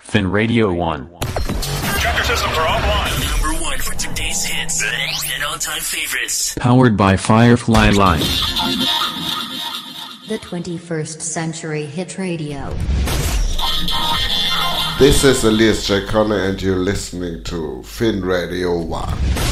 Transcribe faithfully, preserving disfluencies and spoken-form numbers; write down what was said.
Fin Radio one. Chapter systems are offline. Number one for today's hits and all-time favorites. Powered by Firefly Live. The twenty-first Century Hit Radio. This is Elias J. Connor and you're listening to Fin Radio one.